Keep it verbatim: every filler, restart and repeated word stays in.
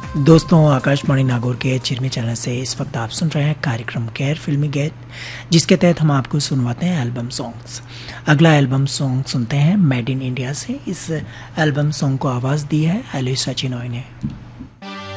दोस्तों, आकाशवाणी नागौर के चिरमी चैनल से इस वक्त आप सुन रहे हैं कार्यक्रम कैर फिल्मी गीत, जिसके तहत हम आपको सुनवाते हैं एल्बम सॉन्ग्स। अगला एल्बम सॉन्ग सुनते हैं मेड इन इंडिया से। इस एल्बम सॉन्ग को आवाज़ दी है एलिसा चिनॉय ने।